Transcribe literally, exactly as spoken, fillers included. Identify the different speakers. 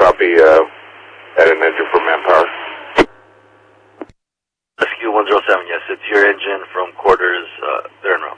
Speaker 1: copy, uh, add an engine for manpower.
Speaker 2: Rescue one zero seven, yes, it's your engine from quarters, uh, there in route.